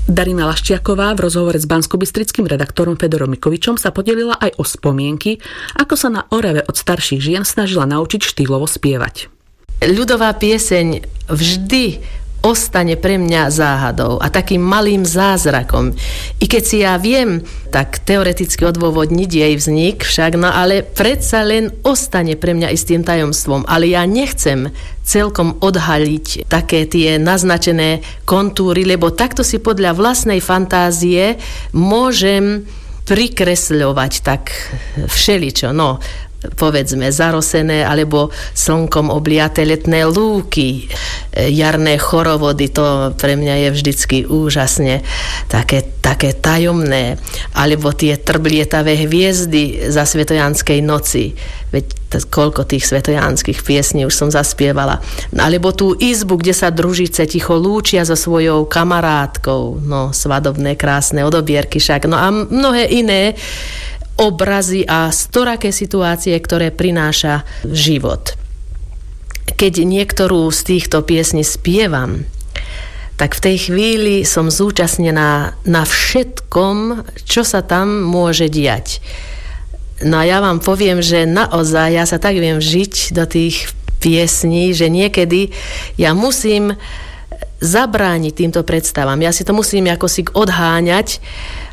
Darina Laščiaková v rozhovore s banskobystrickým redaktorom Fedorom Mikovičom sa podelila aj o spomienky, ako sa na Orave od starších žien snažila naučiť štýlovo spievať. Ľudová pieseň vždy ostane pre mňa záhadou a takým malým zázrakom. I keď si ja viem tak teoreticky odôvodniť jej vznik však, no ale predsa len ostane pre mňa istým tajomstvom. Ale ja nechcem celkom odhaliť také tie naznačené kontúry, lebo takto si podľa vlastnej fantázie môžem prikresľovať tak všeličo, no povedzme zarosené alebo slnkom obliaté letné lúky, jarné chorovody, to pre mňa je vždycky úžasne také tajomné, alebo tie trblietavé hviezdy za svetojanskej noci, veď koľko tých svetojánskych piesní už som zaspievala, alebo tú izbu, kde sa družice ticho lúčia so svojou kamarátkou, no svadobné krásne odobierky však, no a mnohé iné obrazy a storaké situácie, ktoré prináša život. Keď niektorú z týchto piesní spievam, tak v tej chvíli som zúčastnená na všetkom, čo sa tam môže diať. No a ja vám poviem, že naozaj ja sa tak viem vžiť do tých piesní, že niekedy ja musím zabrániť týmto predstavám. Ja si to musím ako si odháňať,